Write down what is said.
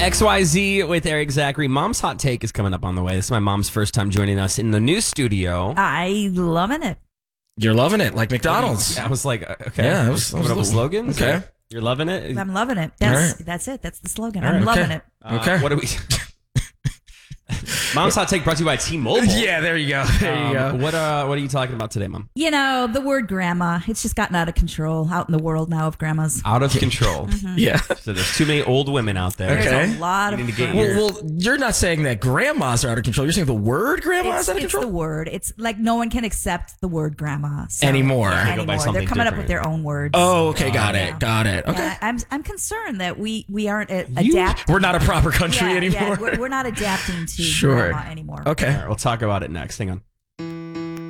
XYZ with Eric Zachary. Mom's Hot Take is coming up on the way. This is my mom's first time joining us in the new studio. I loving it. You're loving it, like McDonald's. I was like, okay. Yeah, coming up with slogans. Okay. You're loving it? I'm loving it. That's it. That's the slogan. All I'm right. loving it. Okay. What do we... Mom's Hot Take brought to you by T-Mobile. Yeah, there you go. There you go. What are you talking about today, Mom? You know, the word grandma, it's just gotten out of control out in the world now of grandmas. Out of control. Yeah. So there's too many old women out there. There's a lot of You need to get grandmas. your- Well, you're not saying that grandmas are out of control. You're saying the word grandma is out of It's control? the word. It's like no one can accept the word grandma Anymore. They go by Anymore. something They're coming up with different. their own words. Oh, okay. Got Yeah. it. Got it. Okay. Yeah, I'm concerned that we aren't adapting. We're not a proper country Yeah, anymore. we're not adapting to Sure. grandma anymore. Okay. All right, we'll talk about it next. Hang on.